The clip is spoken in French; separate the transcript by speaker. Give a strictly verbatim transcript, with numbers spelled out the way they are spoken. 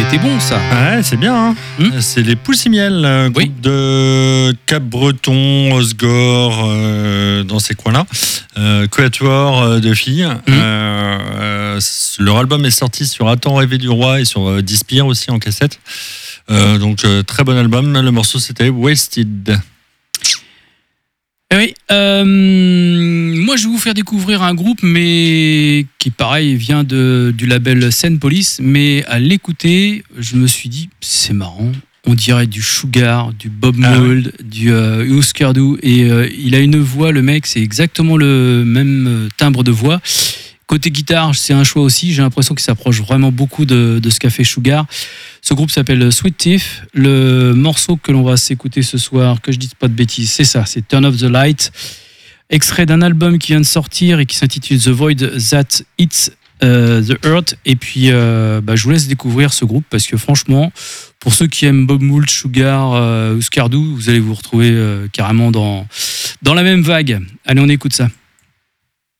Speaker 1: c'était bon ça.
Speaker 2: Ouais, c'est bien. Hein.
Speaker 1: Hmm
Speaker 2: c'est les Poussimiel, un groupe
Speaker 1: oui.
Speaker 2: de Cap-Breton, Osgore, euh, dans ces coins-là. Euh, quatuor de filles. Hmm euh, euh, leur album est sorti sur Attends rêver du roi et sur euh, Dispire aussi en cassette. Euh, donc euh, très bon album. Le morceau c'était Wasted.
Speaker 1: Oui, euh, moi je vais vous faire découvrir un groupe, mais qui pareil vient de, du label Scène Police, mais à l'écouter, je me suis dit c'est marrant, on dirait du Sugar, du Bob Mould, ah oui. du euh, Husker Du, et euh, il a une voix, le mec, c'est exactement le même timbre de voix. Côté guitare, c'est un choix aussi, j'ai l'impression qu'il s'approche vraiment beaucoup de, de ce qu'a fait Sugar. Ce groupe s'appelle Sweet Thief. Le morceau que l'on va s'écouter ce soir, que je dise pas de bêtises, c'est ça, c'est Turn Off the Light. Extrait d'un album qui vient de sortir et qui s'intitule The Void That Eats uh, the Earth. Et puis, euh, bah, je vous laisse découvrir ce groupe parce que franchement, pour ceux qui aiment Bob Mould, Sugar, euh, Husker Du, vous allez vous retrouver euh, carrément dans, dans la même vague. Allez, on écoute ça.